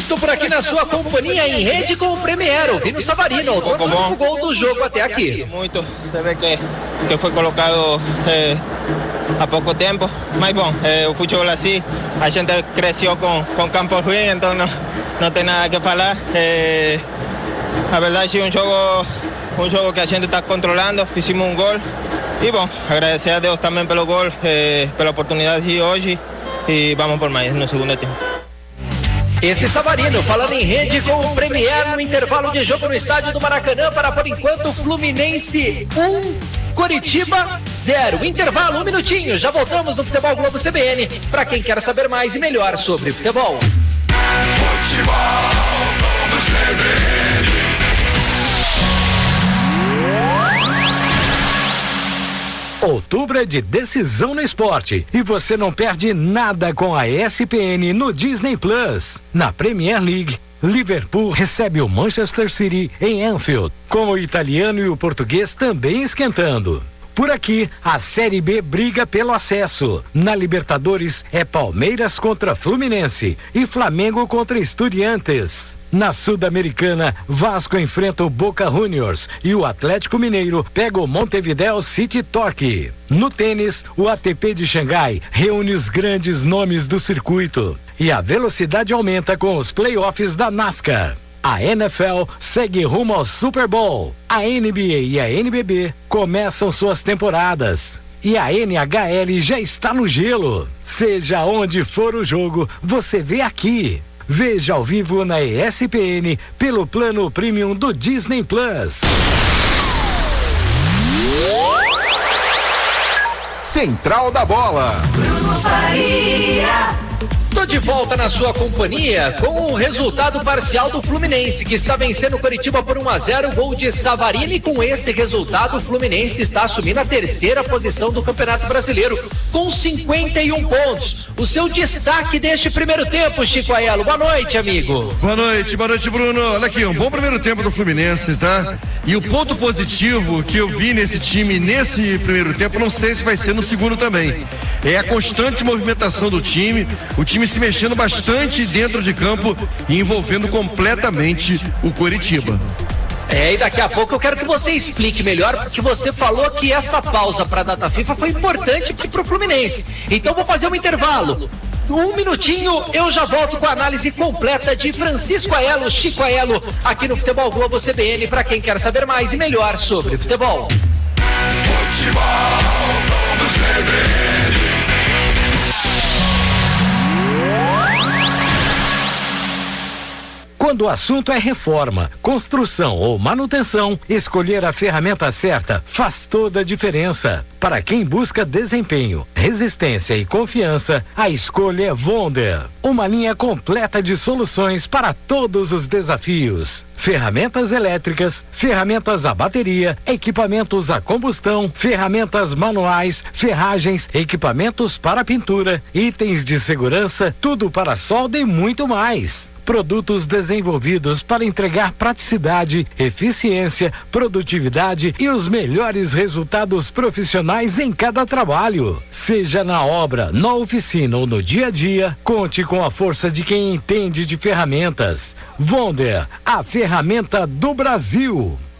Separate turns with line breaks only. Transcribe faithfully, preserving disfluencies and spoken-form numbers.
Estou por aqui na sua companhia em rede com o Premier, ouvindo o Savarino, autor do único gol do jogo até aqui.
Muito, você vê que, que foi colocado eh, há pouco tempo, mas bom, eh, o futebol assim, a gente cresceu com, com campo ruim, então não, não tem nada que falar. Eh, a verdade é um jogo, um jogo que a gente está controlando, fizemos um gol e bom, agradecer a Deus também pelo gol, eh, pela oportunidade de hoje e vamos por mais no segundo tempo.
Esse Savarino falando em rede com o Premier no intervalo de jogo no estádio do Maracanã para, por enquanto, Fluminense um, Coritiba zero. Intervalo, um minutinho, já voltamos no Futebol Globo C B N para quem quer saber mais e melhor sobre futebol.
Futebol Globo C B N.
Outubro é de decisão no esporte e você não perde nada com a E S P N no Disney Plus. Na Premier League, Liverpool recebe o Manchester City em Anfield, com o italiano e o português também esquentando. Por aqui, a Série B briga pelo acesso. Na Libertadores, é Palmeiras contra Fluminense e Flamengo contra Estudiantes. Na Sul-Americana, Vasco enfrenta o Boca Juniors e o Atlético Mineiro pega o Montevideo City Torque. No tênis, o A T P de Xangai reúne os grandes nomes do circuito. E a velocidade aumenta com os playoffs da NASCAR. A N F L segue rumo ao Super Bowl. A N B A e a N B B começam suas temporadas. E a N H L já está no gelo. Seja onde for o jogo, você vê aqui. Veja ao vivo na E S P N pelo plano Premium do Disney Plus.
Central da Bola.
Bruno Faria. Tô de volta na sua companhia com o resultado parcial do Fluminense, que está vencendo o Coritiba por um a zero, gol de Savarino, e com esse resultado o Fluminense está assumindo a terceira posição do Campeonato Brasileiro com cinquenta e um pontos. O seu destaque deste primeiro tempo, Chico Aiello. Boa noite, amigo.
Boa noite, boa noite, Bruno. Olha aqui, um bom primeiro tempo do Fluminense, tá? E o ponto positivo que eu vi nesse time nesse primeiro tempo, não sei se vai ser no segundo também, é a constante movimentação do time, o time se mexendo bastante dentro de campo e envolvendo completamente o Coritiba.
É, e daqui a pouco eu quero que você explique melhor, porque você falou que essa pausa para a data FIFA foi importante para o Fluminense. Então vou fazer um intervalo. Um minutinho, eu já volto com a análise completa de Francisco Aiello, Chico Aiello, aqui no Futebol Globo C B N, para quem quer saber mais e melhor sobre futebol.
Futebol Globo C B N.
Quando o assunto é reforma, construção ou manutenção, escolher a ferramenta certa faz toda a diferença. Para quem busca desempenho, resistência e confiança, a escolha é Wonder. Uma linha completa de soluções para todos os desafios. Ferramentas elétricas, ferramentas a bateria, equipamentos a combustão, ferramentas manuais, ferragens, equipamentos para pintura, itens de segurança, tudo para solda e muito mais. Produtos desenvolvidos para entregar praticidade, eficiência, produtividade e os melhores resultados profissionais em cada trabalho. Seja na obra, na oficina ou no dia a dia, conte com a força de quem entende de ferramentas. Wonder, a ferramenta do Brasil.